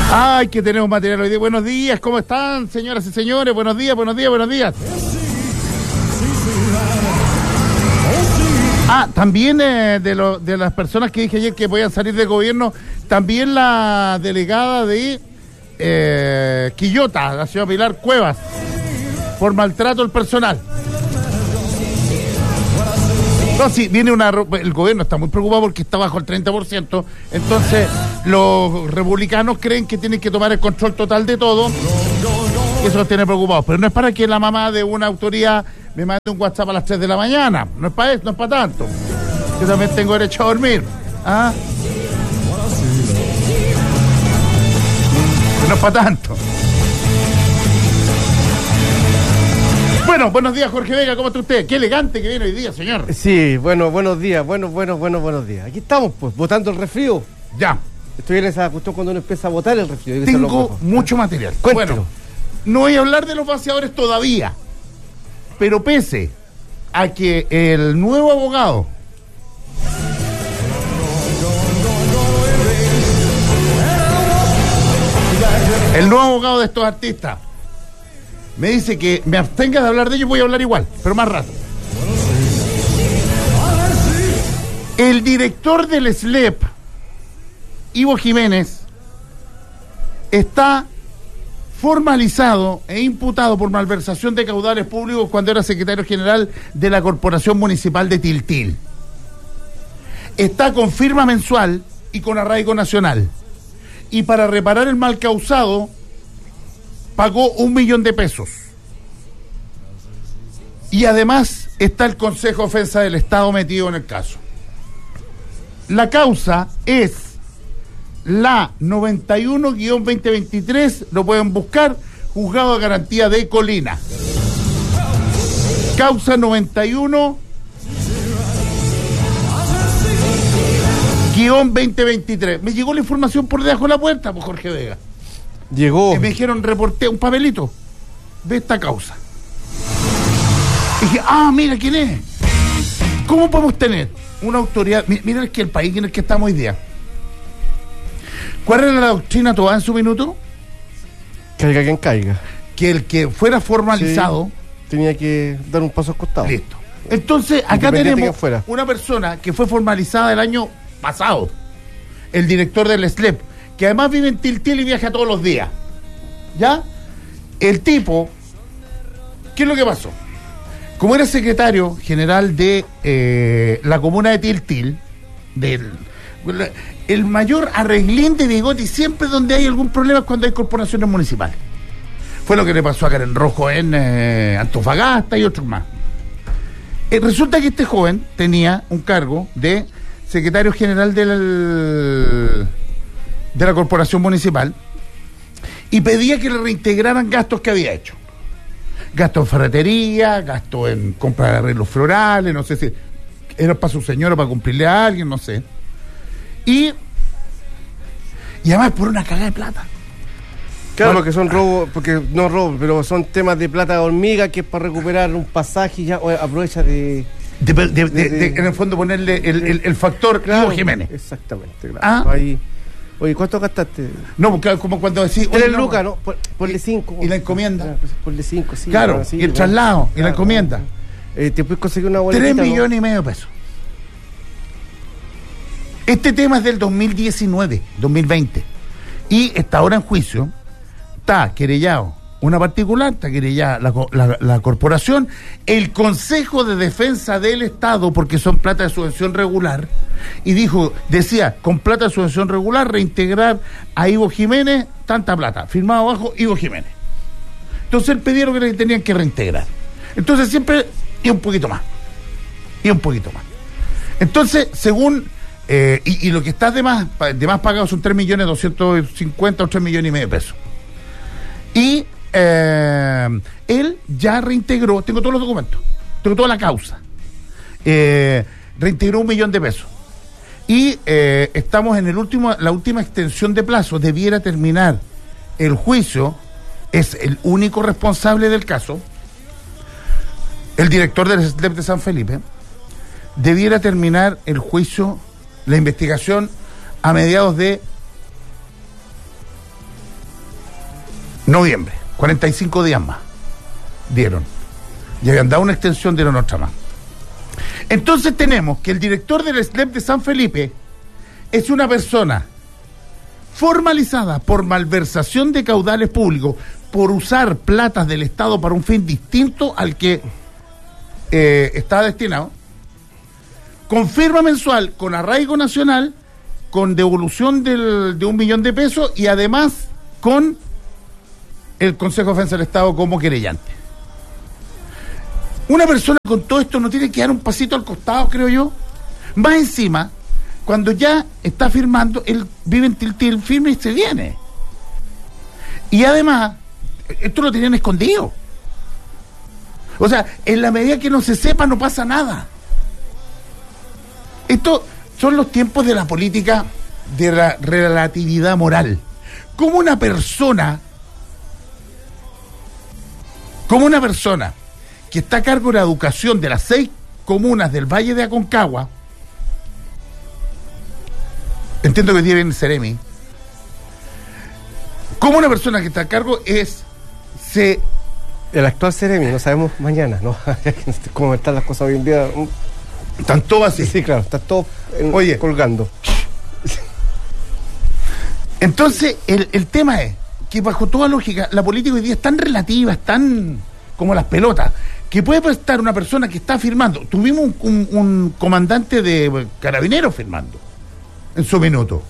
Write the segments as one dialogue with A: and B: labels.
A: Ay, que tenemos material hoy día. Buenos días, ¿cómo están, señoras y señores? Buenos días, buenos días, buenos días. También de las personas que dije ayer que podían salir del gobierno, también la delegada de Quillota, la señora Pilar Cuevas, por maltrato al personal. No, sí, el gobierno está muy preocupado porque está bajo el 30%, entonces los republicanos creen que tienen que tomar el control total de todo, y eso los tiene preocupados. Pero no es para que la mamá de una autoridad me mande un WhatsApp a las 3 de la mañana, no es para eso, no es para tanto. Yo también tengo derecho a dormir. ¿Ah? No es para tanto. Bueno, buenos días, Jorge Vega, ¿cómo está usted? Qué elegante que viene hoy día, señor.
B: Sí, buenos días, buenos días. Aquí estamos, pues, votando el resfrío.
A: Ya.
B: Estoy en esa cuestión cuando uno empieza a votar el resfrío.
A: Tengo mucho material.
B: Cuéntelo.
A: Bueno, no voy a hablar de los vaciadores todavía, pero pese a que el nuevo abogado de estos artistas me dice que me abstenga de hablar de ellos, voy a hablar igual, pero más rato. El director del SLEP, Ivo Jiménez, está formalizado e imputado por malversación de caudales públicos cuando era secretario general de la Corporación Municipal de Tiltil. Está con firma mensual y con arraigo nacional. Y para reparar el mal causado, pagó 1 millón de pesos. Y además está el Consejo de Defensa del Estado metido en el caso. La causa es la 91-2023, lo pueden buscar, Juzgado de Garantía de Colina. Causa 91-2023. Me llegó la información por debajo de la puerta, pues, Jorge Vega.
B: Llegó.
A: Y me dijeron, reporté un papelito de esta causa. Y dije, mira quién es. ¿Cómo podemos tener una autoridad? Mira el país en el que estamos hoy día. ¿Cuál era la doctrina Tobá en su minuto?
B: Caiga quien caiga.
A: Que el que fuera formalizado...
B: Sí, tenía que dar un paso al costado.
A: Listo. Entonces, acá tenemos una persona que fue formalizada el año pasado, el director del SLEP, que además vive en Tiltil y viaja todos los días. ¿Ya? El tipo, ¿qué es lo que pasó? Como era secretario general de la comuna de Tiltil, el mayor arreglín de bigote, y siempre donde hay algún problema es cuando hay corporaciones municipales. Fue lo que le pasó a Karen Rojo en Antofagasta y otros más. Resulta que este joven tenía un cargo de secretario general de la corporación municipal y pedía que le reintegraran gastos que había hecho. Gastos en ferretería, gastos en compra de arreglos florales, no sé si era para su señora, para cumplirle a alguien, no sé. Y además por una cagada de plata.
B: Claro, porque son robos, porque no robos, pero son temas de plata de hormiga, que es para recuperar un pasaje y ya aprovecha de
A: en el fondo ponerle el factor, claro, Ivo Jiménez.
B: Exactamente, claro. Ahí, oye, ¿cuánto gastaste?
A: No, porque como cuando decís...
B: 3 lucas, ¿no? Ponle 5.
A: ¿Y la encomienda?
B: Claro, pues, ponle 5, sí.
A: Claro, sí, y el traslado, claro, y la encomienda.
B: Te puedes conseguir una boletita,
A: 3,5 millones de pesos. Este tema es del 2019, 2020. Y está ahora en juicio. Está querellado una particular, está querellada la corporación, el Consejo de Defensa del Estado, porque son plata de subvención regular, y decía, con plata de subvención regular, reintegrar a Ivo Jiménez tanta plata, firmado abajo Ivo Jiménez. Entonces él pedía lo que le tenían que reintegrar. Entonces siempre, y un poquito más. Entonces, según, y lo que está de más pagado son 3.250.000 o 3,5 millones de pesos. Y él ya reintegró, tengo todos los documentos, tengo toda la causa, reintegró 1 millón de pesos. Y estamos en la última extensión de plazo, debiera terminar el juicio, es el único responsable del caso, el director del SLEP de San Felipe, debiera terminar el juicio, la investigación a mediados de Noviembre, 45 días más dieron. Y habían dado una extensión, dieron otra más. Entonces tenemos que el director del SLEP de San Felipe es una persona formalizada por malversación de caudales públicos, por usar platas del Estado para un fin distinto al que está destinado, con firma mensual, con arraigo nacional, con devolución de $1 millón y además con el Consejo de Defensa del Estado como querellante. Una persona con todo esto no tiene que dar un pasito al costado, creo yo. Más encima, cuando ya está firmando, él vive en Tiltil, firma y se viene. Y además, esto lo tenían escondido. O sea, en la medida que no se sepa, no pasa nada. Estos son los tiempos de la política de la relatividad moral. Como una persona que está a cargo de la educación de las 6 comunas del Valle de Aconcagua, entiendo que tiene el Ceremi, como una persona que está a cargo
B: el actual Ceremi, no sabemos mañana, ¿no? Cómo están las cosas hoy en día.
A: Están todos así.
B: Sí, claro, está todo colgando.
A: Entonces, el tema es que bajo toda lógica, la política hoy día es tan relativa, es tan como las pelotas, que puede estar una persona que está firmando. Tuvimos un comandante de carabineros firmando en su minuto,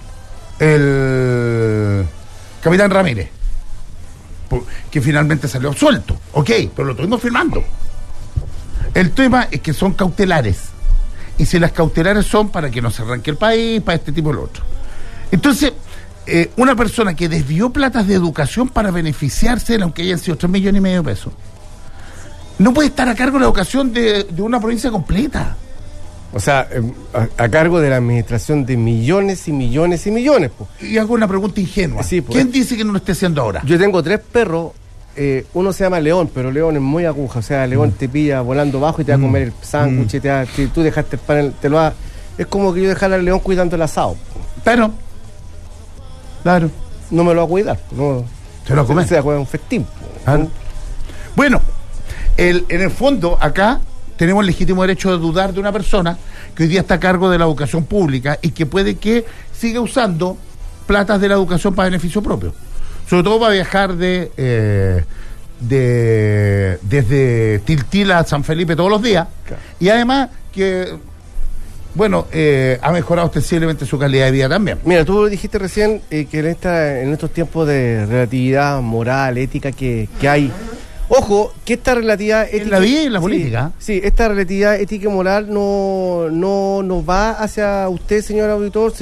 A: el capitán Ramírez, que finalmente salió absuelto, ok, pero lo tuvimos firmando. El tema es que son cautelares, y si las cautelares son para que no se arranque el país, para este tipo de lo otro. Entonces, una persona que desvió platas de educación para beneficiarse, aunque hayan sido $3,5 millones, no puede estar a cargo de la educación de una provincia completa.
B: O sea, a cargo de la administración de millones y millones y millones. Po.
A: Y hago una pregunta ingenua.
B: Sí, pues,
A: ¿quién dice que no lo esté haciendo ahora?
B: Yo tengo 3 perros, uno se llama León, pero León es muy aguja. O sea, León te pilla volando bajo y te va a comer el sándwich, si tú dejaste el pan, te lo va... Es como que yo dejara al León cuidando el asado.
A: Claro.
B: No me lo va a cuidar. No,
A: se lo va a comer.
B: Se va a comer un festín.
A: Claro. Bueno, en el fondo, acá tenemos el legítimo derecho de dudar de una persona que hoy día está a cargo de la educación pública y que puede que siga usando platas de la educación para beneficio propio. Sobre todo para viajar desde Tiltil a San Felipe todos los días. Claro. Y además que, bueno, ha mejorado ostensiblemente su calidad de vida también.
B: Mira, tú dijiste recién que en estos tiempos de relatividad moral, ética que hay... Ojo, que esta relatividad ética...
A: En la vida y en la política.
B: Sí, esta relatividad ética y moral no va hacia usted, señor auditor,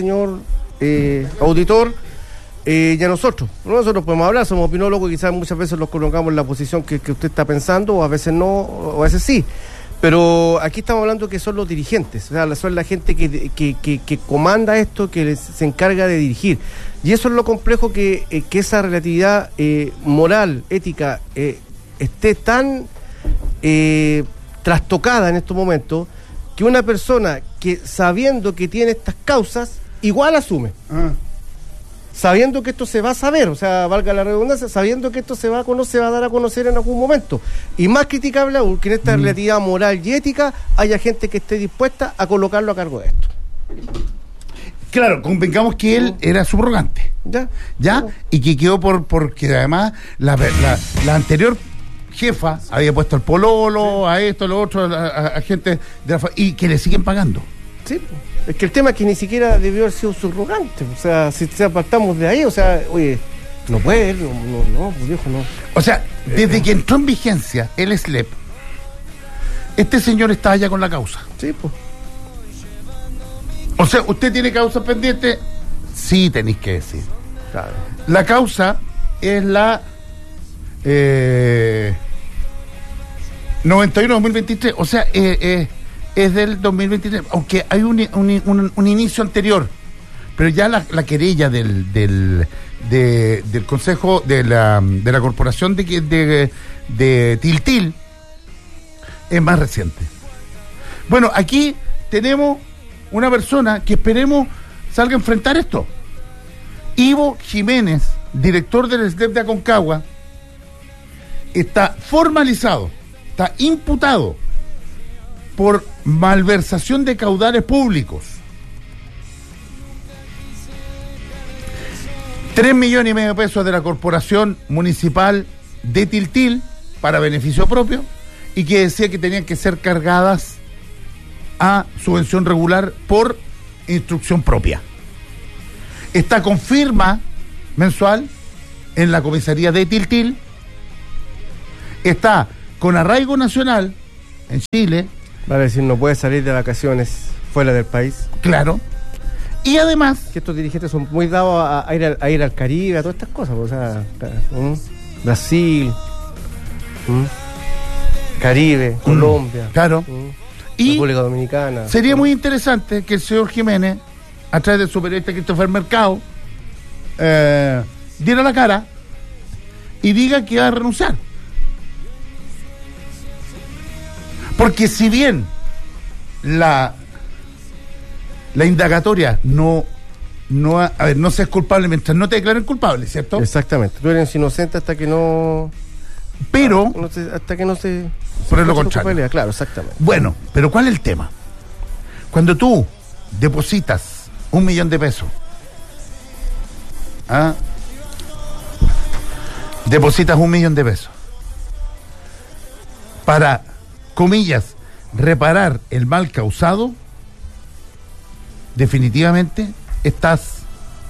B: y a nosotros. Nosotros podemos hablar, somos opinólogos y quizás muchas veces los colocamos en la posición que usted está pensando, o a veces no, o a veces sí. Pero aquí estamos hablando que son los dirigentes, o sea, son la gente que comanda esto, que se encarga de dirigir. Y eso es lo complejo, que esa relatividad moral, ética... esté tan trastocada en estos momentos, que una persona que sabiendo que tiene estas causas, igual asume. Sabiendo que esto se va a saber, o sea, valga la redundancia, sabiendo que esto se va a dar a conocer en algún momento. Y más criticable aún, que en esta relatividad moral y ética haya gente que esté dispuesta a colocarlo a cargo de esto.
A: Claro, convengamos que él era subrogante. ¿Ya? Y que quedó porque además la anterior jefa había puesto el pololo, a esto, a lo otro, a gente de y que le siguen pagando.
B: Sí, es que el tema es que ni siquiera debió haber sido subrogante. O sea, si apartamos de ahí, o sea, oye, no puede, no, pues viejo, no.
A: O sea, desde que entró en vigencia el SLEP, este señor estaba ya con la causa.
B: Sí, pues.
A: O sea, ¿usted tiene causas pendientes? Sí, tenéis que decir.
B: Claro.
A: La causa es la 91-2023, o sea, es del 2023, aunque hay un inicio anterior, pero ya la querella del Consejo de la Corporación de Tiltil es más reciente. Bueno, aquí tenemos una persona que esperemos salga a enfrentar esto. Ivo Jiménez director del SLEP de Aconcagua, está formalizado, está imputado por malversación de caudales públicos. 3,5 millones de pesos de la Corporación Municipal de Tiltil para beneficio propio, y que decía que tenían que ser cargadas a subvención regular por instrucción propia. Está con firma mensual en la comisaría de Tiltil, está con arraigo nacional en Chile.
B: Vale decir, no puede salir de vacaciones fuera del país.
A: Claro. Y además,
B: que estos dirigentes son muy dados a ir al Caribe, a todas estas cosas, o sea, Brasil, Caribe, Colombia,
A: claro. Y
B: República Dominicana.
A: Sería muy interesante que el señor Jiménez, a través de su periodista Christopher Mercado, diera la cara y diga que va a renunciar. Porque si bien la indagatoria no se es culpable mientras no te declaren culpable, ¿cierto?
B: Exactamente. Tú eres inocente hasta que no...
A: Pero...
B: hasta que no se...
A: Por lo contrario.
B: Claro, exactamente.
A: Bueno, pero ¿cuál es el tema? Cuando tú depositas 1 millón de pesos, depositas 1 millón de pesos para, comillas, reparar el mal causado, definitivamente estás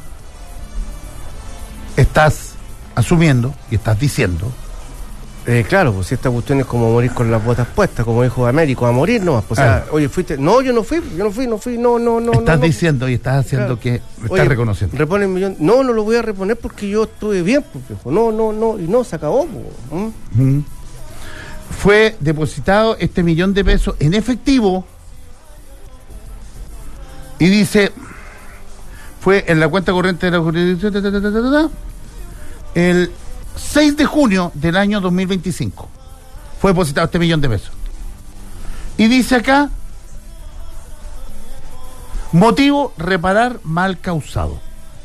A: asumiendo y estás diciendo...
B: claro, pues si esta cuestión es como morir con las botas puestas, como dijo Américo, a morir nomás. Pues, o sea, oye, fuiste... No, yo no fui, no.
A: Estás diciendo y estás haciendo, claro, que estás reconociendo.
B: Repone el millón. No lo voy a reponer porque yo estuve bien, pues, no, y no, se acabó. Pues.
A: Fue depositado este 1 millón de pesos en efectivo y dice, fue en la cuenta corriente de la jurisdicción el 6 de junio del año 2025 fue depositado este 1 millón de pesos. Y dice acá, motivo, reparar mal causado.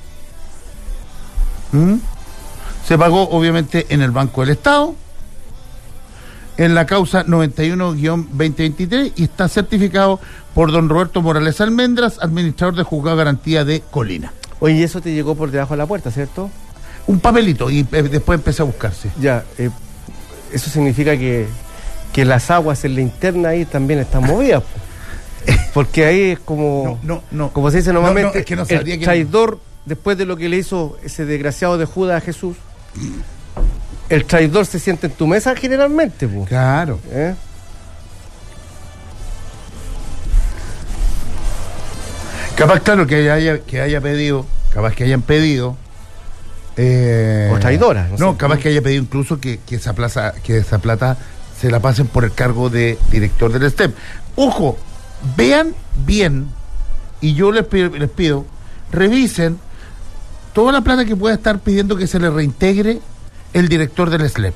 A: Se pagó obviamente en el Banco del Estado, en la causa 91-2023, y está certificado por don Roberto Morales Almendras, administrador del Juzgado de Garantía de Colina.
B: Oye, y eso te llegó por debajo de la puerta, ¿cierto?
A: Un papelito, y después empecé a buscarse.
B: Ya, eso significa que las aguas en la interna ahí también están movidas. Porque ahí es como...
A: No.
B: Como se dice normalmente,
A: es que no sabría
B: el traidor, después de lo que le hizo ese desgraciado de Judas a Jesús, el traidor se siente en tu mesa generalmente.
A: Claro. Capaz, claro, que haya pedido, capaz que hayan pedido...
B: o traidora.
A: No, capaz que haya pedido incluso que esa plata se la pasen por el cargo de director del STEP. Ojo, vean bien, y yo les pido, revisen toda la plata que pueda estar pidiendo que se le reintegre el director del SLEP.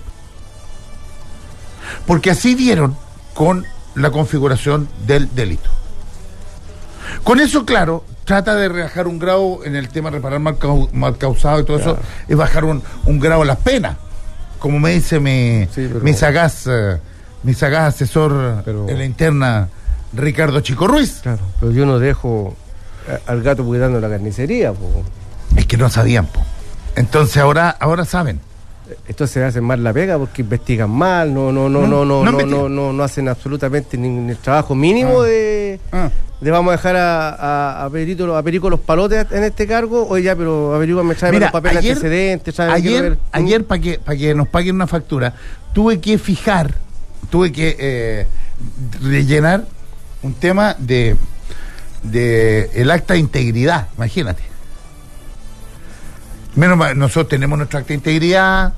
A: Porque así dieron con la configuración del delito. Con eso, claro, trata de rebajar un grado en el tema de reparar mal causado y todo, claro. Eso es bajar un grado en las penas, como me dice mi sagaz asesor en la interna, Ricardo Chico Ruiz.
B: Claro, pero yo no dejo al gato cuidando la carnicería.
A: Es que no sabían, entonces ahora saben.
B: Entonces hacen mal la pega porque investigan mal, no hacen absolutamente ni el trabajo mínimo de vamos a dejar a Perico los palotes en este cargo. Oye, ya, pero averíguame, tráeme los papeles antecedentes.
A: Ayer para que nos paguen una factura, tuve que rellenar un tema de el acta de integridad, imagínate. Menos mal, nosotros tenemos nuestra acta de integridad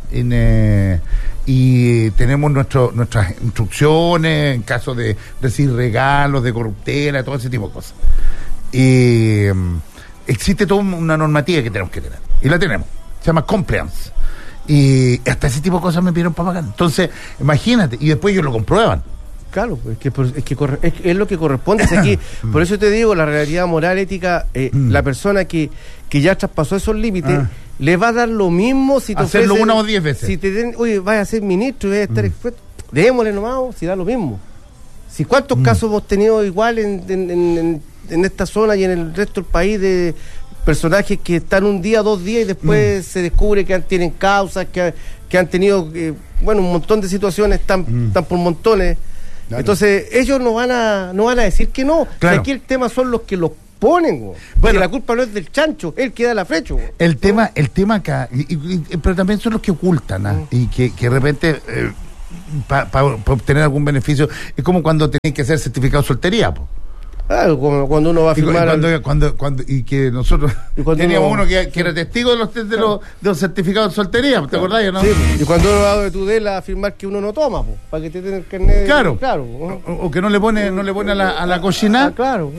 A: y tenemos nuestras instrucciones en caso de recibir regalos, de corruptela, todo ese tipo de cosas. Y existe toda una normativa que tenemos que tener. Y la tenemos. Se llama compliance. Y hasta ese tipo de cosas me pidieron para pagar. Entonces, imagínate. Y después ellos lo comprueban.
B: Claro, es lo que corresponde. Aquí, por eso te digo, la realidad moral, ética, la persona que ya traspasó esos límites, le va a dar lo mismo si te
A: hacerlo
B: ofrecen,
A: 1 o 10 veces.
B: Si te den, oye, vas a ser ministro y vas a estar expuesto, démosle nomás, si da lo mismo. Si cuántos casos hemos tenido igual en esta zona y en el resto del país de personajes que están un día, 2 días y después se descubre que tienen causas, que han tenido, un montón de situaciones, están por montones. Claro. Entonces, ellos no van a decir que no. Claro. Si aquí el tema son los que los ponen, güey. Bueno, si la culpa no es del chancho, él que da la flecha, güey.
A: El tema acá, pero también son los que ocultan, y que de repente, para obtener algún beneficio, es como cuando tenés que hacer certificado de soltería, po.
B: Claro, como cuando uno va a firmar.
A: Y que nosotros teníamos uno que era testigo de los certificados de soltería, ¿te acordás, no?
B: Sí, y cuando uno va de Tudela a firmar que uno no toma, po, para que te den el carnet.
A: Claro.
B: ¿No?
A: O que no le pone a la cocina.
B: Claro.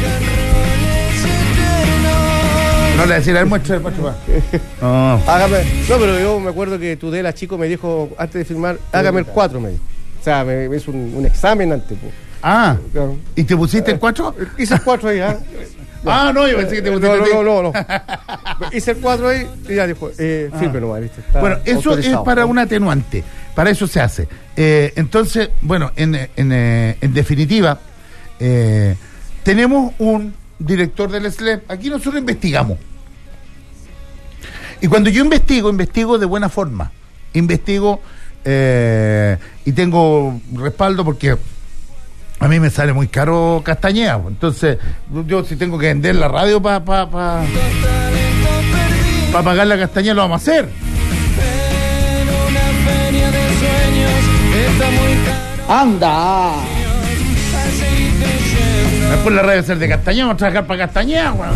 A: No le decir, a ver, muestra.
B: No. Hágame. No, pero yo me acuerdo que Tudela, chico, me dijo antes de firmar, hágame el 4, me dijo. O sea, me hizo un examen antes, po.
A: Claro. ¿Y te pusiste el 4?
B: Hice el 4 ahí,
A: no, yo pensé que te pusiste
B: el no. Hice el 4 ahí y ya dijo, firme nomás, ¿viste?
A: Bueno, eso es para un atenuante, para eso se hace. Entonces, bueno, en definitiva, tenemos un director del SLEP. Aquí nosotros investigamos. Y cuando yo investigo de buena forma. Investigo y tengo respaldo porque a mí me sale muy caro Castañeda. Entonces, yo si tengo que vender la radio para pagar la Castañeda, lo vamos a hacer.
C: ¡Anda!
A: Después la radio va a ser de Castañeda, vamos a trabajar para Castañeda, weón.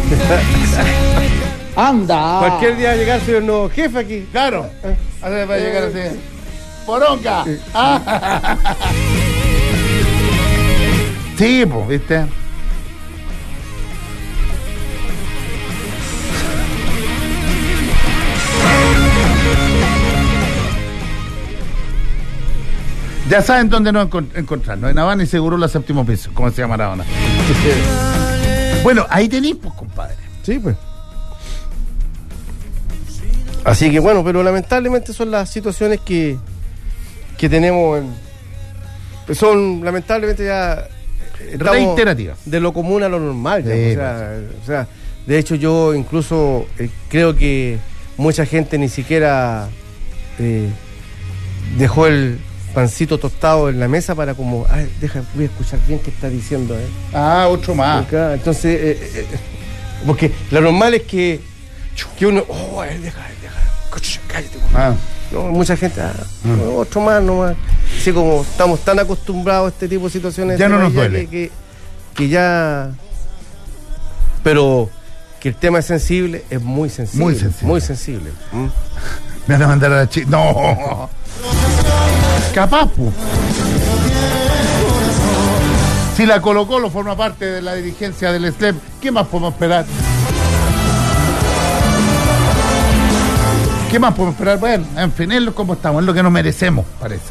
C: ¡Anda!
B: Cualquier día va a llegar el nuevo jefe aquí.
A: Claro. Va a llegar así. ¡Poronga!
B: Sí.
A: Sí, pues, ¿viste? Ya saben dónde nos encontrarnos. En Habana y Seguro la Séptimo Piso, como se llama Maradona. Bueno, ahí tenéis, pues, compadre.
B: Sí, pues. Así que bueno, pero lamentablemente son las situaciones que tenemos son lamentablemente ya
A: reiterativas,
B: de lo común a lo normal ya,
A: sí,
B: o sea, de hecho yo incluso creo que mucha gente ni siquiera dejó el pancito tostado en la mesa para como, voy a escuchar bien qué está diciendo,
A: otro más.
B: Entonces porque lo normal es que uno, deja, cállate. No, mucha gente, otro más nomás. Así como estamos tan acostumbrados a este tipo de situaciones.
A: Ya no nos duele.
B: Que ya... Pero que el tema es sensible, es muy sensible. Muy sensible.
A: Me van a mandar a la chica. No. Capaz, pues. Si la Colo-Colo forma parte de la dirigencia del SLEP, ¿qué más podemos esperar? ¿Qué más podemos esperar? Bueno, en fin, es como estamos, es lo que nos merecemos, parece.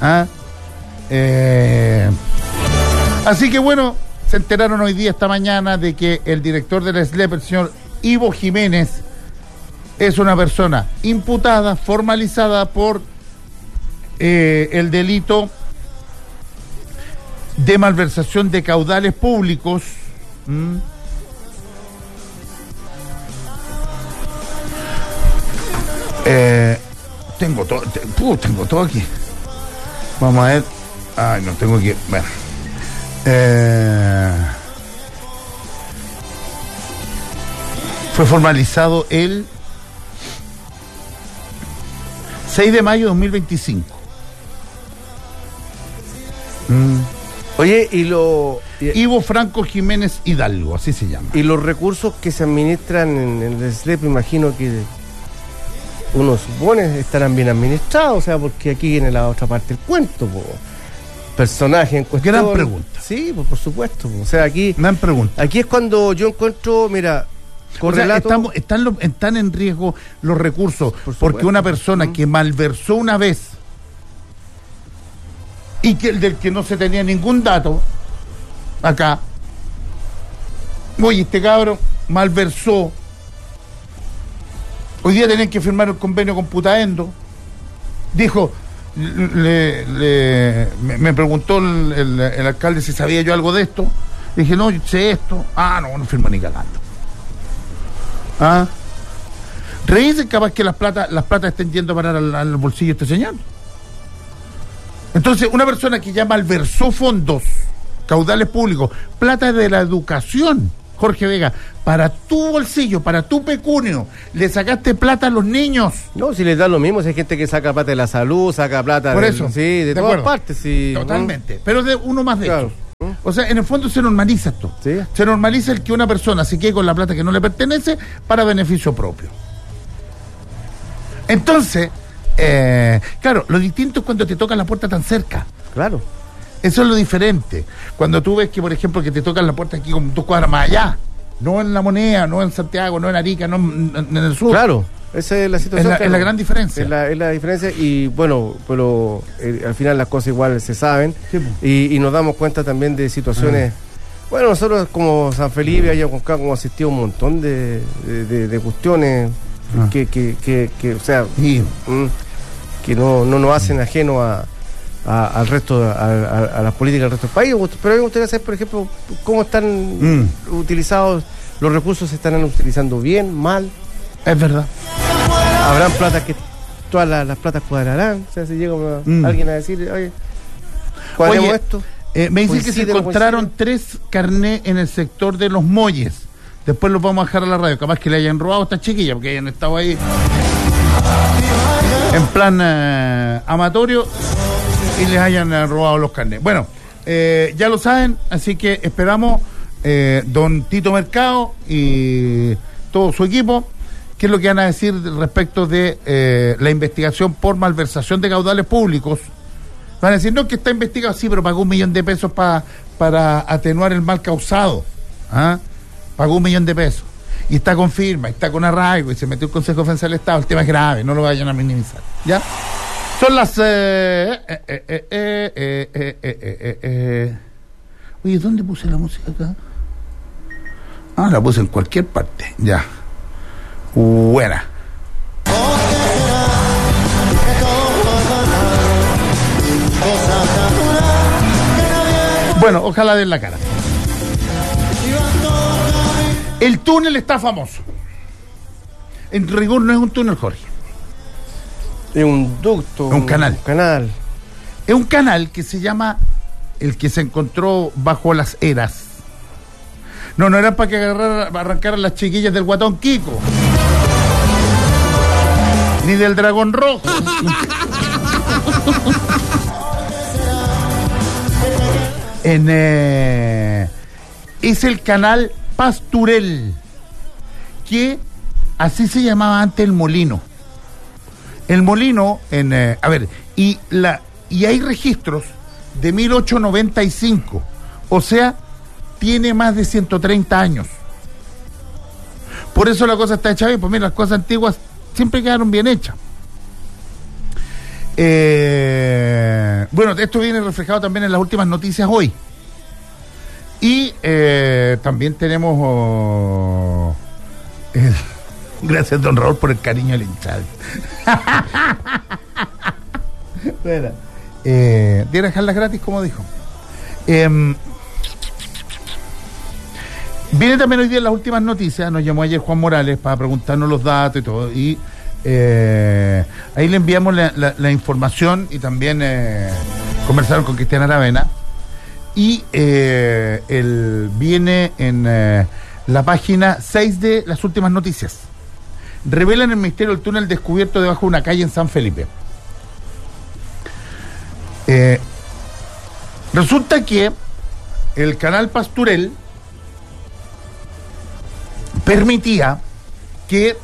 A: Así que bueno, se enteraron hoy día, esta mañana, de que el director del SLEP, el señor Ivo Jiménez, es una persona imputada, formalizada por el delito de malversación de caudales públicos. Tengo todo aquí. Vamos a ver. No tengo aquí. Bueno. Fue formalizado el 6 de mayo de 2025.
B: Oye,
A: Ivo Franco Jiménez Hidalgo, así se llama.
B: Y los recursos que se administran en el SLEP, imagino que uno supone estarán bien administrados, o sea, porque aquí viene la otra parte del cuento, personaje en cuestión.
A: Gran pregunta.
B: Sí, por supuesto. O sea, aquí.
A: Gran pregunta.
B: Aquí es cuando yo encuentro, mira,
A: correlato. Están en riesgo los recursos, porque una persona que malversó una vez y que del que no se tenía ningún dato acá, oye, este cabrón malversó Hoy día tenían que firmar el convenio con Putaendo. Dijo, me preguntó el alcalde si sabía yo algo de esto. Dije, no, yo sé esto. No firmo ni cagando. Revisen capaz que las plata estén yendo a parar al bolsillo de este señor. Entonces, una persona que ya malversó fondos, caudales públicos, plata de la educación, Jorge Vega, para tu bolsillo, para tu pecunio, le sacaste plata a los niños.
B: No, si les da lo mismo, si hay gente que saca plata de la salud, saca plata
A: por eso,
B: sí, de todas partes. Sí.
A: Totalmente, pero de uno más de
B: claro.
A: estos. O sea, en el fondo se normaliza esto.
B: ¿Sí?
A: Se normaliza el que una persona se quede con la plata que no le pertenece para beneficio propio. Entonces, claro, lo distinto es cuando te tocan la puerta tan cerca.
B: Claro.
A: Eso es lo diferente. Cuando tú ves que, por ejemplo, que te tocan la puerta aquí con 2 cuadras más allá, no en La Moneda, no en Santiago, no en Arica, no en el sur.
B: Claro, esa es la situación.
A: Es la gran diferencia.
B: Es la diferencia y bueno, pero al final las cosas igual se saben,
A: sí,
B: y nos damos cuenta también de situaciones. Bueno, nosotros como San Felipe, allá con acá, hemos asistido a un montón de cuestiones que o sea,
A: sí,
B: que no nos hacen ajeno al resto, a las políticas del resto del país. Pero a mí me gustaría saber, por ejemplo, cómo están utilizados los recursos. ¿Se estarán utilizando bien, mal?
A: Es verdad.
B: ¿Habrán plata que todas las platas cuadrarán? O sea, si llega alguien a decir, oye, cuadremos esto.
A: Me dicen que se encontraron 3 carnés en el sector de Los Molles. Después los vamos a dejar a la radio. Capaz que le hayan robado a esta chiquilla, porque hayan estado ahí en plan amatorio y les hayan robado los carnés. Bueno, ya lo saben, así que esperamos don Tito Mercado y todo su equipo, qué es lo que van a decir respecto de la investigación por malversación de caudales públicos. Van a decir, no, que está investigado, sí, pero pagó $1 millón para atenuar el mal causado. Pagó $1 millón. Y está con firma, está con arraigo, y se metió el Consejo de Defensa del Estado. El tema es grave, no lo vayan a minimizar. ¿Ya? Son las... Oye, ¿dónde puse la música acá? La puse en cualquier parte. Ya. Buena. Bueno, ojalá den la cara. El túnel está famoso. En rigor no es un túnel, Jorge.
B: Es un ducto.
A: Es un canal.
B: Es
A: un canal que se llama el que se encontró bajo las eras. No era para que arrancaran las chiquillas del Guatón Kiko. Ni del Dragón Rojo. Es el canal Pasturel, que así se llamaba antes el molino. El molino, y hay registros de 1895, o sea, tiene más de 130 años. Por eso la cosa está hecha bien, pues mira, las cosas antiguas siempre quedaron bien hechas. Bueno, esto viene reflejado también en las últimas noticias hoy. Y también tenemos gracias, don Raúl, por el cariño al hinchado. Bueno, ¿tiene que dejarlas gratis, como dijo? Viene también hoy día en las últimas noticias. Nos llamó ayer Juan Morales para preguntarnos los datos y todo, y ahí le enviamos la información, y también conversaron con Cristian Aravena, y él viene en la página 6 de las últimas noticias. Revelan el misterio del túnel descubierto debajo de una calle en San Felipe. Resulta que el canal Pasturel permitía que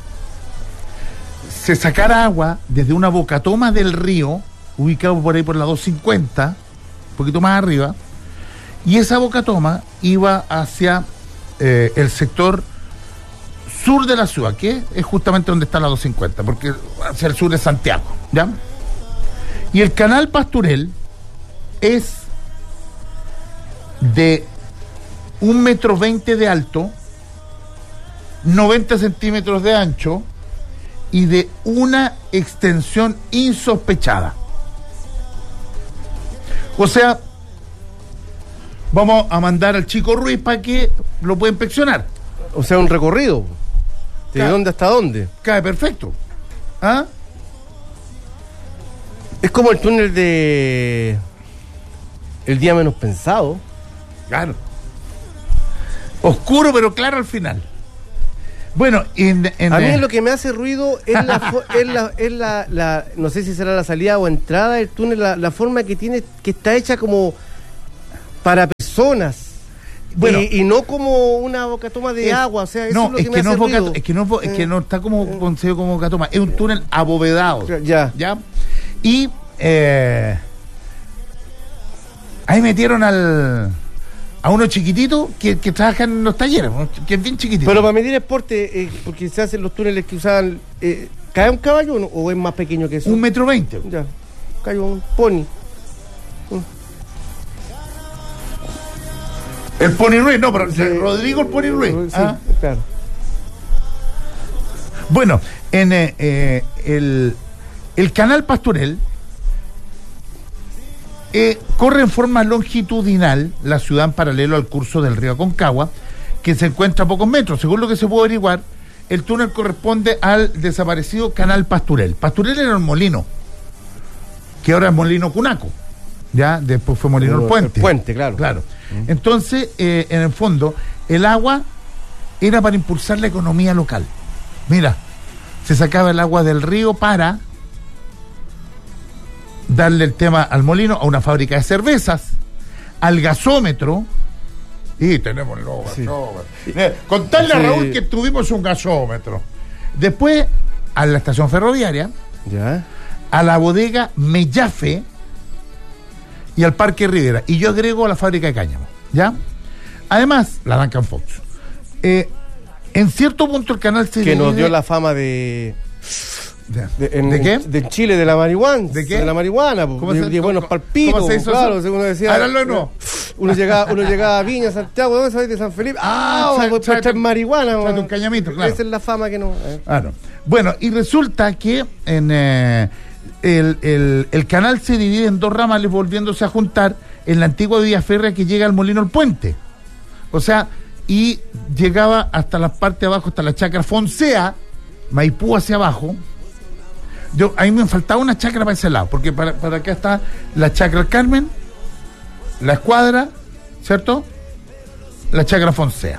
A: se sacara agua desde una bocatoma del río, ubicado por ahí por la 250, un poquito más arriba, y esa bocatoma iba hacia el sector sur de la ciudad, que es justamente donde está la 250, porque hacia el sur es Santiago, ¿ya? Y el canal Pasturel es de 1,20 m de alto, 90 centímetros de ancho y de una extensión insospechada. O sea, vamos a mandar al Chico Ruiz para que lo pueda inspeccionar.
B: O sea, un recorrido. ¿De
A: Claro.
B: dónde hasta dónde?
A: Cae perfecto. ¿Ah?
B: Es como el túnel de El Día Menos Pensado.
A: Claro. Oscuro pero claro al final. Bueno,
B: A mí lo que me hace ruido es la no sé si será la salida o entrada del túnel, la forma que tiene, que está hecha como para personas.
A: Bueno,
B: y no como una bocatoma de agua, o sea, eso
A: no,
B: es lo que me hace ruido.
A: es que no está como concebido como bocatoma, es un túnel abovedado.
B: Ya.
A: Y ahí metieron a uno chiquitito que trabaja en los talleres, que es bien chiquitito.
B: Pero para medir exporte, porque se hacen los túneles que usaban, ¿cae un caballo o es más pequeño que eso?
A: 1,20 m.
B: Ya, cae un pony.
A: El Pony Ruiz, no, pero Rodrigo el Pony Ruiz.
B: Sí, claro.
A: Bueno, en el canal Pastorel corre en forma longitudinal la ciudad en paralelo al curso del río Aconcagua, que se encuentra a pocos metros. Según lo que se pudo averiguar, el túnel corresponde al desaparecido canal Pastorel. Pastorel era un molino, que ahora es Molino Cunaco. Ya, después fue Molino el Puente.
B: El Puente, claro.
A: Claro. Entonces, en el fondo, el agua era para impulsar la economía local. Mira, se sacaba el agua del río para darle el tema al molino, a una fábrica de cervezas, al gasómetro. Y tenemos el nuevo gasómetro. Contarle a Raúl que tuvimos un gasómetro. Después, a la estación ferroviaria,
B: Ya.
A: a la bodega Mellafe y al Parque Rivera. Y yo agrego a la fábrica de cáñamo, ¿ya? Además, la Duncan Fox. En cierto punto el canal se
B: Que nos
A: divide-
B: dio la fama de
A: ¿De qué?
B: De Chile, de la marihuana.
A: ¿De qué?
B: De la marihuana.
A: ¿Cómo
B: De
A: se-
B: buenos
A: cómo-
B: palpitos.
A: cómo se hizo
B: claro,
A: eso?
B: según uno decía.
A: Háganlo de nuevo.
B: Uno llegaba a Viña, Santiago, ¿dónde sabes? De San Felipe. Pues
A: tráete
B: traer marihuana.
A: tráete un cañamito, claro.
B: Esa es la fama que no.
A: Claro. Bueno, y resulta que en el canal se divide en dos ramales, volviéndose a juntar en la antigua vía férrea que llega al Molino El Puente. O sea, y llegaba hasta la parte de abajo, hasta la chacra Fonsea, Maipú hacia abajo. A mí me faltaba una chacra para ese lado, porque para acá está la chacra El Carmen, la Escuadra, ¿cierto? La chacra Fonsea.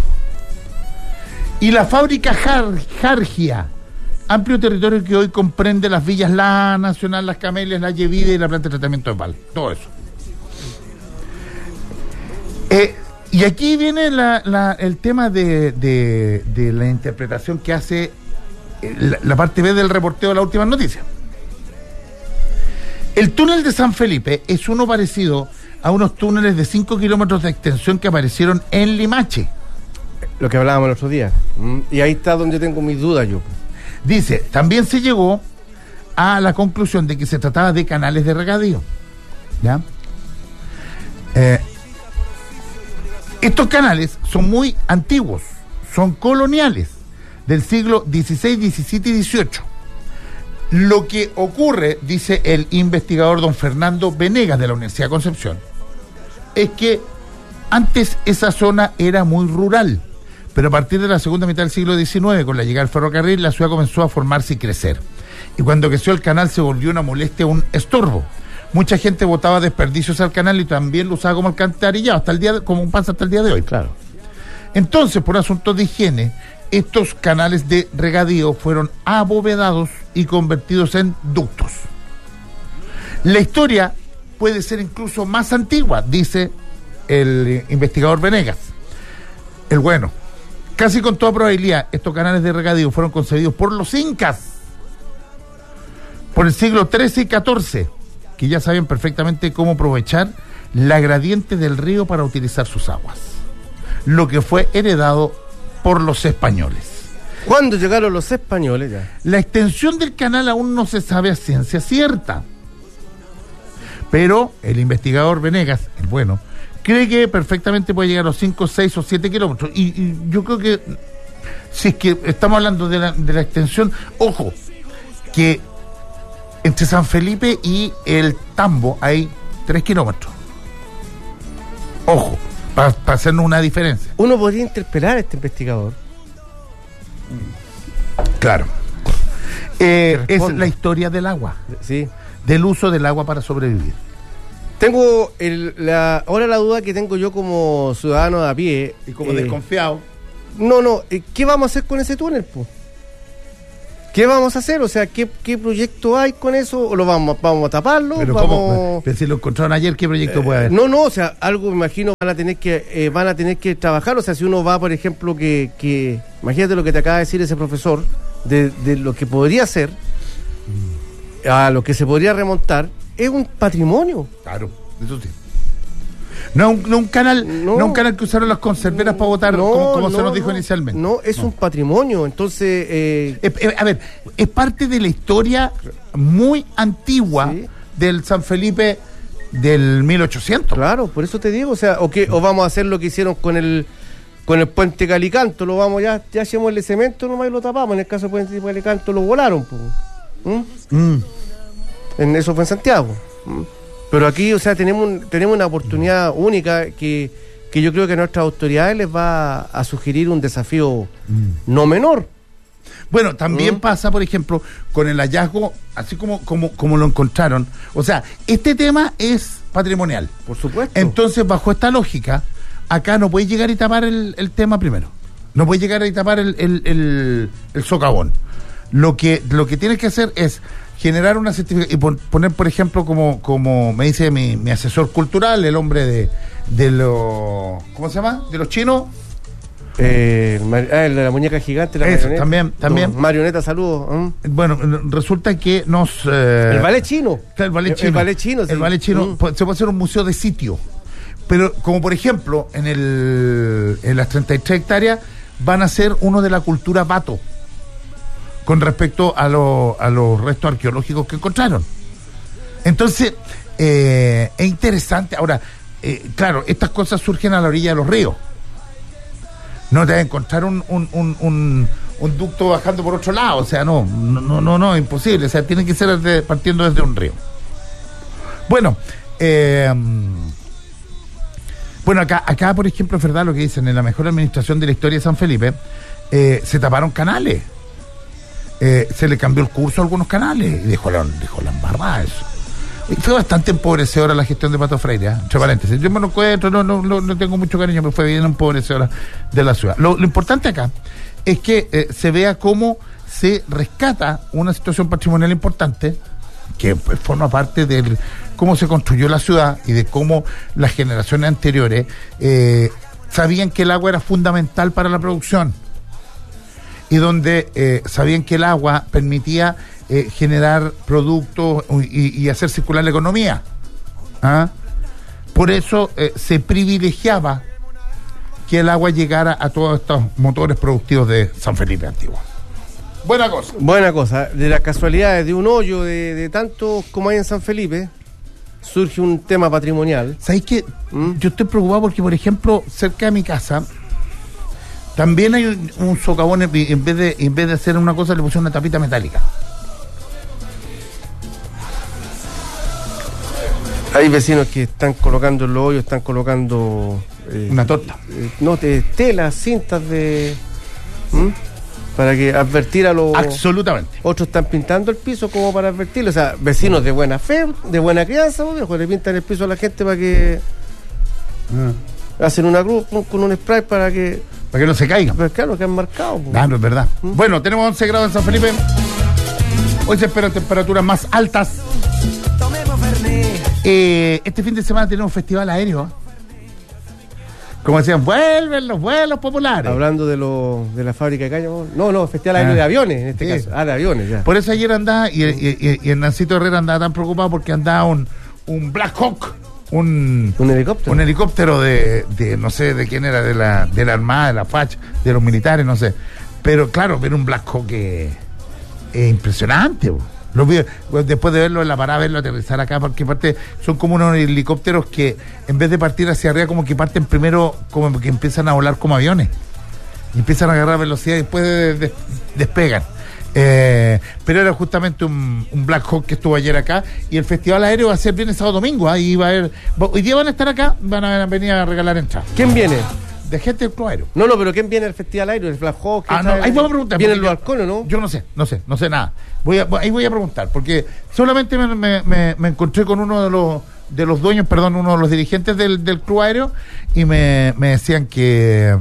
A: Y la fábrica Jargia, amplio territorio que hoy comprende las villas La Nacional, Las Camelias, La Yevide y la planta de tratamiento de pal. Todo eso. Y aquí viene el tema de la interpretación que hace la parte B del reporteo de las últimas noticias. El túnel de San Felipe es uno parecido a unos túneles de 5 kilómetros de extensión que aparecieron en Limache.
B: Lo que hablábamos el otro día. Y ahí está donde tengo mis dudas yo.
A: Dice, también se llegó a la conclusión de que se trataba de canales de regadío. ¿Ya? Estos canales son muy antiguos, son coloniales, del siglo XVI, XVII y XVIII. Lo que ocurre, dice el investigador don Fernando Venegas de la Universidad de Concepción, es que antes esa zona era muy rural, pero a partir de la segunda mitad del siglo XIX, con la llegada del ferrocarril, la ciudad comenzó a formarse y crecer. Y cuando creció el canal se volvió una molestia, un estorbo. Mucha gente botaba desperdicios al canal y también lo usaba como alcantarillado, como pasa hasta el día de hoy.
B: Claro.
A: Entonces, por asuntos de higiene, estos canales de regadío fueron abovedados y convertidos en ductos. La historia puede ser incluso más antigua, dice el investigador Venegas. El bueno, casi con toda probabilidad, estos canales de regadío fueron concebidos por los incas, por el siglo XIII y XIV, que ya sabían perfectamente cómo aprovechar la gradiente del río para utilizar sus aguas, lo que fue heredado por los españoles.
B: ¿Cuándo llegaron los españoles ya?
A: La extensión del canal aún no se sabe a ciencia cierta, pero el investigador Venegas, el bueno, cree que perfectamente puede llegar a los 5, 6 o 7 kilómetros, y yo creo que Si es que estamos hablando de la extensión, ojo, que entre San Felipe y el Tambo hay 3 kilómetros. Ojo, para hacernos una diferencia.
B: Uno podría interpelar a este investigador.
A: Claro. Es la historia del agua.
B: Sí.
A: Del uso del agua para sobrevivir.
B: Tengo ahora la duda que tengo yo como ciudadano de a pie.
A: Y como desconfiado.
B: ¿Qué vamos a hacer con ese túnel, po? ¿Qué vamos a hacer? O sea, ¿qué proyecto hay con eso? ¿O lo vamos a taparlo?
A: Pero ¿cómo? Pero si lo encontraron ayer, ¿qué proyecto puede haber?
B: O sea, algo me imagino van a tener que trabajar. O sea, si uno va, por ejemplo, que imagínate lo que te acaba de decir ese profesor de lo que podría ser a lo que se podría remontar, es un patrimonio.
A: Claro, eso sí. No un canal que usaron las conserveras para votar, como se nos dijo inicialmente.
B: Es un patrimonio. Entonces,
A: a ver, es parte de la historia muy antigua, ¿sí?, del San Felipe del 1800.
B: Claro, por eso te digo, o sea, o vamos a hacer lo que hicieron con el puente Calicanto, lo vamos ya hacemos el cemento nomás y lo tapamos. En el caso del puente Calicanto lo volaron, Eso fue en Santiago. Pero aquí, o sea, tenemos una oportunidad única que yo creo que a nuestras autoridades les va a sugerir un desafío no menor.
A: Bueno, también pasa, por ejemplo, con el hallazgo, así como lo encontraron. O sea, este tema es patrimonial.
B: Por supuesto.
A: Entonces, bajo esta lógica, acá no puedes llegar y tapar el tema primero. No puedes llegar y tapar el socavón. Lo que tienes que hacer es generar una certificación y poner, por ejemplo, como me dice mi asesor cultural, el hombre de los... ¿Cómo se llama? ¿De los chinos?
B: El de la muñeca gigante, la
A: eso,
B: marioneta.
A: también.
B: Marioneta, saludos.
A: Bueno, resulta que nos...
B: el ballet chino.
A: El ballet chino.
B: El ballet chino, sí.
A: El ballet chino se puede hacer un museo de sitio. Pero, como por ejemplo, en las 33 hectáreas van a ser uno de la cultura Bato, con respecto a los restos arqueológicos que encontraron. Entonces, es interesante. Ahora, claro, estas cosas surgen a la orilla de los ríos. No te vas a encontrar un ducto bajando por otro lado. O sea, no, imposible. O sea, tiene que ser partiendo desde un río. Bueno, acá, por ejemplo, es verdad lo que dicen: en la mejor administración de la historia de San Felipe, se taparon canales. Se le cambió el curso a algunos canales y dejó la embarrada eso. Y fue bastante empobrecedora la gestión de Pato Freire, entre paréntesis. Yo me lo encuentro, no tengo mucho cariño, pero fue bien empobrecedora de la ciudad. Lo importante acá es que se vea cómo se rescata una situación patrimonial importante que forma parte de cómo se construyó la ciudad y de cómo las generaciones anteriores sabían que el agua era fundamental para la producción. Y donde sabían que el agua permitía generar productos y hacer circular la economía. Por eso se privilegiaba que el agua llegara a todos estos motores productivos de San Felipe Antiguo. Buena cosa.
B: De las casualidades de un hoyo de tantos como hay en San Felipe, surge un tema patrimonial.
A: ¿Sabéis qué? Yo estoy preocupado porque, por ejemplo, cerca de mi casa también hay un socavón, en vez de hacer una cosa le pusieron una tapita metálica.
B: Hay vecinos que están colocando en los hoyos, están colocando...
A: una torta.
B: Telas, cintas de... para que advertir a los...
A: Absolutamente.
B: Otros están pintando el piso como para advertirlo. O sea, vecinos de buena fe, de buena crianza, viejo, le pintan el piso a la gente para que... hacen una cruz con un spray para que no se caigan. Pero claro, que han marcado.
A: Claro, es verdad. Bueno, tenemos 11 grados en San Felipe. Hoy se esperan temperaturas más altas. Este fin de semana tenemos un festival aéreo. Como decían, vuelven los vuelos populares.
B: Hablando de la fábrica de caña. No, festival aéreo de aviones en este caso. De aviones, ya.
A: Por eso ayer andaba, y el Nancito Herrera andaba tan preocupado porque andaba un Black Hawk. Un
B: helicóptero.
A: Un helicóptero de no sé de quién era, de la Armada, de la FACH, de los militares, no sé. Pero claro, ver un Black Hawk es impresionante. Lo vi, después de verlo en la parada, verlo aterrizar acá, porque aparte son como unos helicópteros que en vez de partir hacia arriba, como que parten primero, como que empiezan a volar como aviones. y empiezan a agarrar velocidad y después despegan. Pero era justamente un Black Hawk que estuvo ayer acá, y el festival aéreo va a ser viernes, sábado, domingo. Ahí va a haber, hoy día van a estar acá, van a venir a regalar entradas.
B: ¿Quién viene?
A: De gente del Club Aéreo.
B: No, pero ¿quién viene al festival aéreo? ¿El Black Hawk?
A: No, ahí vamos a preguntar.
B: ¿Vienen los halcones, no?
A: Yo no sé nada. Ahí voy a preguntar, porque solamente me encontré con uno de los dueños, uno de los dirigentes del Club Aéreo, y me decían que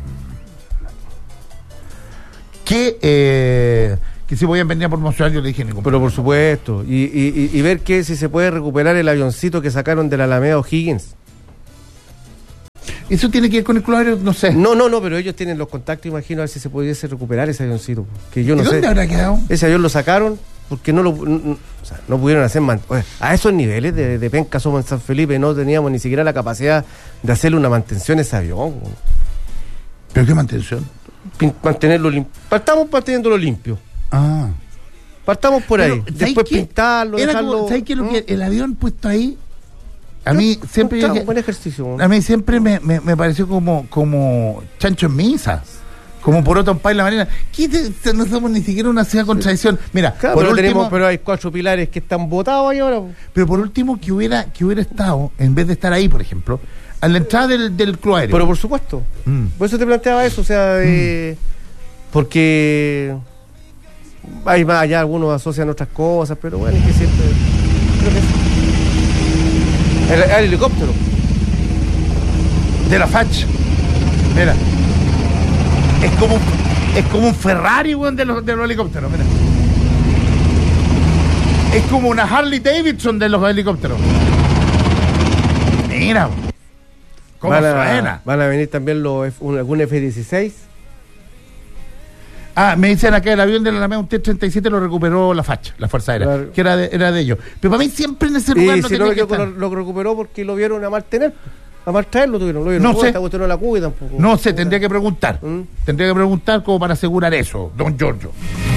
A: si podían venir a promocionar. Yo le dije ningún.
B: Pero por supuesto, y ver que si se puede recuperar el avioncito que sacaron de la Alameda O'Higgins.
A: ¿Eso tiene que ver con el Club Aéreo? No sé.
B: No, pero ellos tienen los contactos, imagino, a ver si se pudiese recuperar ese avioncito. Que yo no sé.
A: ¿Dónde habrá quedado?
B: Ese avión lo sacaron porque no pudieron hacer... a esos niveles de penca somos en San Felipe, no teníamos ni siquiera la capacidad de hacerle una mantención a ese avión.
A: ¿Pero qué mantención?
B: Mantenerlo limpio. Partamos manteniéndolo limpio. Partamos por ahí. Después pintarlo, dejarlo...
A: ¿Sabes qué? El avión puesto ahí, a mí siempre...
B: Un buen ejercicio.
A: A mí siempre me pareció como chancho en misa. Como por otro país la marina. No somos ni siquiera una ciudad con tradición. Mira,
B: claro,
A: por último,
B: pero hay 4 pilares que están botados ahí ahora.
A: Pero por último, que hubiera estado, en vez de estar ahí, por ejemplo, a la entrada del Club Aéreo.
B: Pero por supuesto. Por eso te planteaba eso, o sea, porque hay más allá, algunos asocian otras cosas, pero bueno, es que siempre... Creo que el helicóptero.
A: De la FACH. Mira. Es como un Ferrari, weón, de los helicópteros, mira. Es como una Harley Davidson de los helicópteros. Mira, cómo suena.
B: Van a venir también algún F-16.
A: Me dicen acá, el avión de la Alameda, un T-37 lo recuperó la FACH, la Fuerza Aérea, claro, que era de ellos. Pero para mí siempre en ese lugar
B: lo recuperó porque lo vieron a mal tener. A mal traerlo tuvieron, lo vieron.
A: No sé.
B: No la cuba tampoco.
A: No sé, tendría que preguntar. Tendría que preguntar como para asegurar eso, don Giorgio.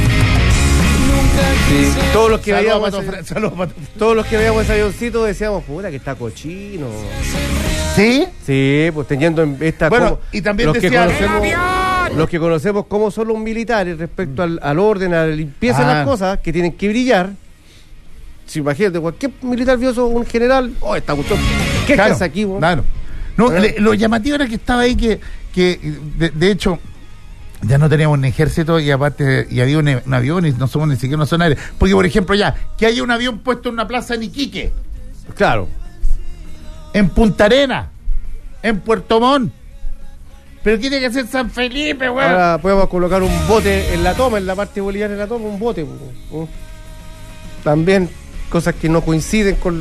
B: Sí. Todos los que veíamos ese avioncito decíamos, puta, que está cochino.
A: ¿Sí?
B: Sí, pues teniendo esta...
A: Bueno, y también
B: los que conocemos cómo son los militares respecto al orden, a la limpieza de las cosas, que tienen que brillar. Si imagínate, cualquier militar vio eso, un general, está gustó. ¿Qué pasa aquí, vos?
A: Claro. No, lo llamativo era que estaba ahí que de hecho ya no teníamos un ejército, y aparte había un avión, y no somos ni siquiera una zona aérea. Porque, por ejemplo, que haya un avión puesto en una plaza en Iquique.
B: Claro.
A: En Punta Arenas, en Puerto Montt. Pero tiene que ser San Felipe, weón.
B: Ahora podemos colocar un bote en la toma, en la parte boliviana de la toma, un bote. También cosas que no coinciden con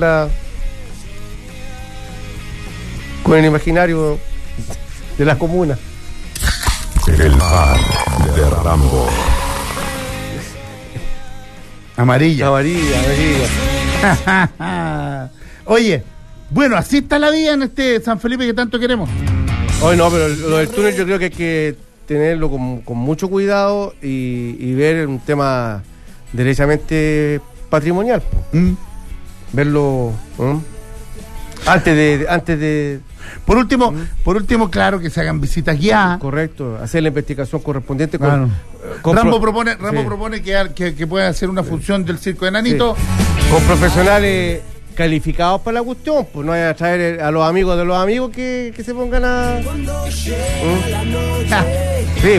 B: el imaginario de la comuna.
D: El mar de Rambo.
A: Amarilla. Oye, bueno, así está la vida en este San Felipe que tanto queremos.
B: Hoy no, pero lo del túnel yo creo que hay que tenerlo con mucho cuidado y ver un tema derechamente patrimonial. Verlo antes de
A: por último, claro, que se hagan visitas guiadas.
B: Correcto, hacer la investigación correspondiente.
A: Claro. Rambo propone que pueda hacer una función del circo de Nanito
B: con profesionales calificados para la cuestión, pues no hay a traer a los amigos de los amigos que se pongan a... Sí,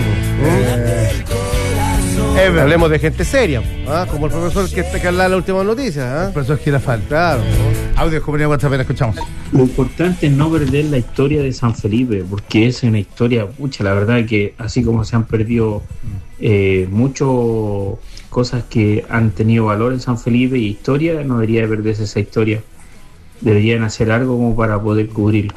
B: pues. Hablemos de gente seria, como el profesor que habla de la última noticia.
A: El profesor Girafal.
B: Claro.
A: Audio, comunidad WhatsApp, escuchamos.
E: Lo importante es no perder la historia de San Felipe, porque es una historia, la verdad que así como se han perdido muchas cosas que han tenido valor en San Felipe y historia, no debería perderse esa historia. Deberían hacer algo como para poder cubrirlo.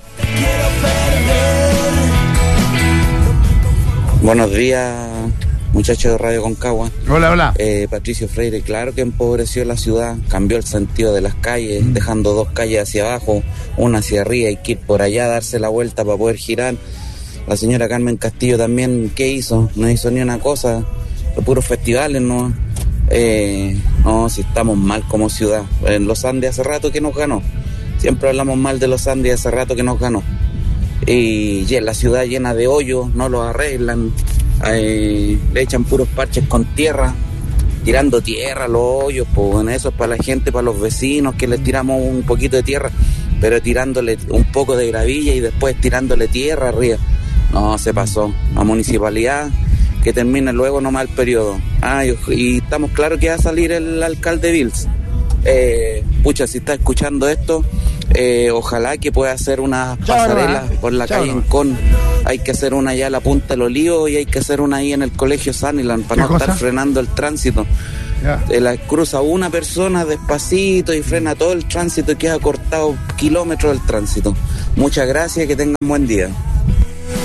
F: Buenos días, muchachos de Radio Concagua.
A: Hola.
F: Patricio Freire, claro que empobreció la ciudad, cambió el sentido de las calles, dejando 2 calles hacia abajo, una hacia arriba, hay que ir por allá, darse la vuelta para poder girar. La señora Carmen Castillo también, ¿qué hizo? No hizo ni una cosa, los puros festivales, ¿no? No, si estamos mal como ciudad. En los Andes hace rato que nos ganó, siempre hablamos mal de los Andes, hace rato que nos ganó. y la ciudad llena de hoyos, no los arreglan, le echan puros parches con tierra, tirando tierra a los hoyos, pues eso es para la gente, para los vecinos, que les tiramos un poquito de tierra, pero tirándole un poco de gravilla y después tirándole tierra arriba. No, se pasó. La municipalidad, que termine luego nomás el periodo. Y estamos claros que va a salir el alcalde Vils. Si está escuchando esto, ojalá que pueda hacer una pasarela por la calle Encón. Hay que hacer una allá a la Punta del Olivo y hay que hacer una ahí en el Colegio Sunnyland para no estar frenando el tránsito. La cruza una persona despacito y frena todo el tránsito y queda cortado kilómetros del tránsito. Muchas gracias y que tengan buen día.